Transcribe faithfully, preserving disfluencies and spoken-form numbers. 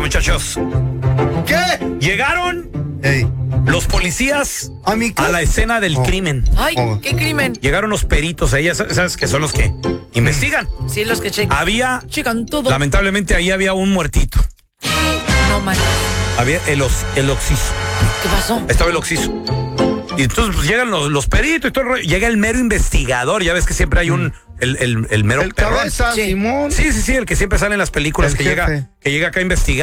muchachos. ¿Qué? Llegaron Ey. los policías ¿A mí qué? a la escena del Oh. crimen. Ay, Oh. ¿qué crimen? Llegaron los peritos, ahí, ¿sabes que son los que investigan? Sí, los que checan. Había, Checan todo. lamentablemente ahí había un muertito. No, man. Había el, os- el oxiso. ¿Qué pasó? Estaba el oxiso. Y entonces pues, llegan los, los peritos y todo el rollo. Llega el mero investigador. Ya ves que siempre hay un. El, el, el mero El perrón. cabeza, Sí. Simón. Sí, sí, sí, el que siempre sale en las películas El que jefe. llega, que llega acá a investigar.